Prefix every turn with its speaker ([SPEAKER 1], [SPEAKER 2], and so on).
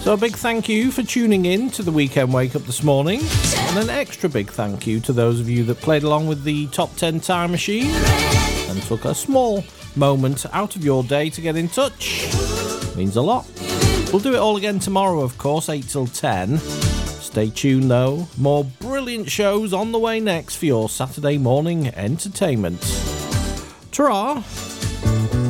[SPEAKER 1] So a big thank you for tuning in to the Weekend Wake Up this morning, and an extra big thank you to those of you that played along with the Top 10 Time Machine and took a small moment out of your day to get in touch. Means a lot. We'll do it all again tomorrow, of course, 8 till 10. Stay tuned though, more brilliant shows on the way next for your Saturday morning entertainment. Ta-ra!